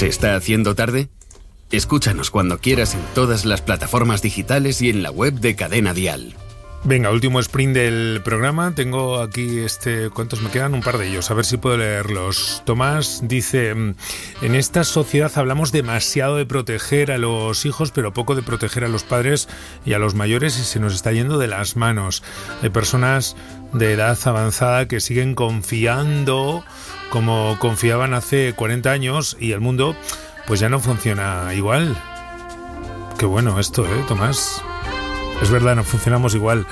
¿Se está haciendo tarde? Escúchanos cuando quieras en todas las plataformas digitales y en la web de Cadena Dial. Venga, último sprint del programa. Tengo aquí ¿cuántos me quedan? Un par de ellos, a ver si puedo leerlos. Tomás dice: en esta sociedad hablamos demasiado de proteger a los hijos, pero poco de proteger a los padres y a los mayores, y se nos está yendo de las manos. Hay personas de edad avanzada que siguen confiando como confiaban hace 40 años y el mundo pues ya no funciona igual. Qué bueno esto, Tomás. Es verdad, no funcionamos igual.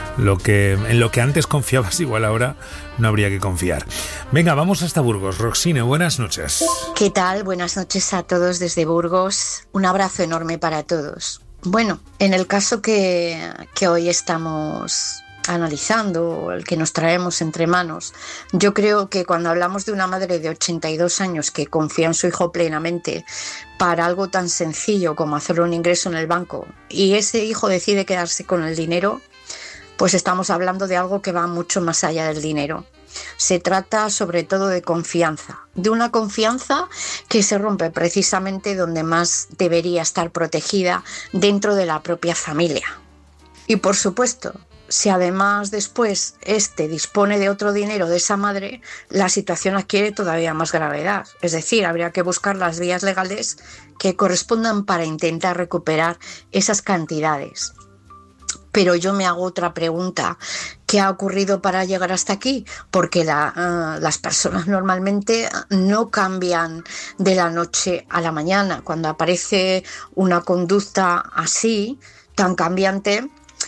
En lo que antes confiabas, igual ahora no habría que confiar. Venga, vamos hasta Burgos. Roxine, buenas noches. ¿Qué tal? Buenas noches a todos desde Burgos. Un abrazo enorme para todos. Bueno, en el caso que hoy estamos analizando, el que nos traemos entre manos, yo creo que cuando hablamos de una madre de 82 años que confía en su hijo plenamente para algo tan sencillo como hacer un ingreso en el banco y ese hijo decide quedarse con el dinero, pues estamos hablando de algo que va mucho más allá del dinero. Se trata sobre todo de confianza, de una confianza que se rompe precisamente donde más debería estar protegida, dentro de la propia familia. Y por supuesto, si además después dispone de otro dinero de esa madre, la situación adquiere todavía más gravedad. Es decir, habría que buscar las vías legales que correspondan para intentar recuperar esas cantidades. Pero yo me hago otra pregunta: ¿qué ha ocurrido para llegar hasta aquí? Porque las personas normalmente no cambian de la noche a la mañana. Cuando aparece una conducta así, tan cambiante,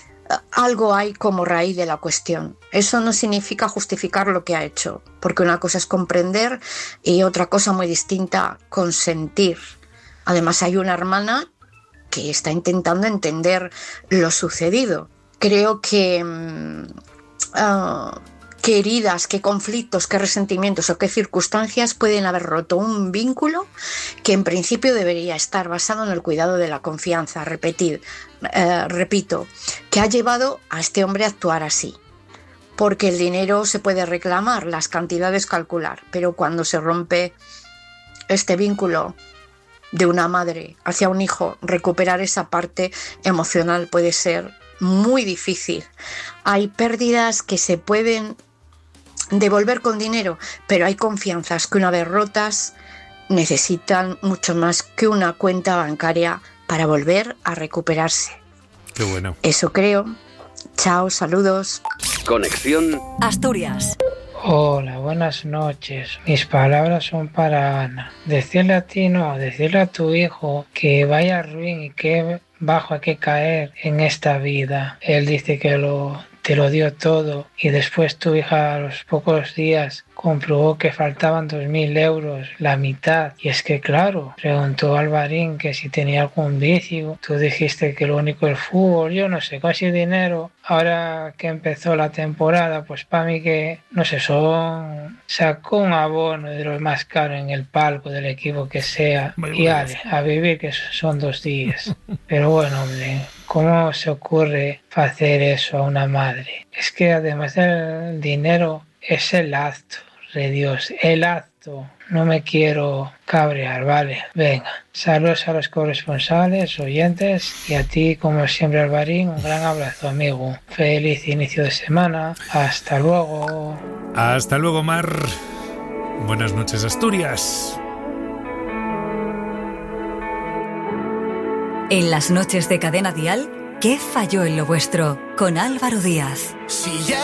algo hay como raíz de la cuestión. Eso no significa justificar lo que ha hecho, porque una cosa es comprender y otra cosa muy distinta, consentir. Además, hay una hermana que está intentando entender lo sucedido. Creo que qué heridas, qué conflictos, qué resentimientos o qué circunstancias pueden haber roto un vínculo que en principio debería estar basado en el cuidado de la confianza. Repito, que ha llevado a este hombre a actuar así. Porque el dinero se puede reclamar, las cantidades calcular, pero cuando se rompe este vínculo de una madre hacia un hijo, recuperar esa parte emocional puede ser muy difícil. Hay pérdidas que se pueden devolver con dinero, pero hay confianzas que una vez rotas necesitan mucho más que una cuenta bancaria para volver a recuperarse. Qué bueno. Eso creo. Chao, saludos. Conexión Asturias. Hola, buenas noches. Mis palabras son para Ana. Decirle a ti no, decirle a tu hijo que vaya ruin y que bajo hay que caer en esta vida. Él dice que te lo dio todo y después tu hija a los pocos días comprobó que faltaban 2.000 euros, la mitad. Y es que claro, preguntó Alvarín que si tenía algún vicio, tú dijiste que lo único el fútbol, yo no sé, con ese dinero, ahora que empezó la temporada, pues para mí que, no sé, sacó un abono de los más caros en el palco del equipo que sea, y ale, a vivir que son 2 días. Pero bueno, hombre, ¿cómo se ocurre hacer eso a una madre? Es que además del dinero es el acto, de Dios, el acto. No me quiero cabrear, ¿vale? Venga, saludos a los corresponsales, oyentes y a ti, como siempre, Alvarín, un gran abrazo, amigo. Feliz inicio de semana. Hasta luego. Hasta luego, Mar. Buenas noches, Asturias. En las noches de Cadena Dial, ¿qué falló en lo vuestro? Con Álvaro Díaz. Si ya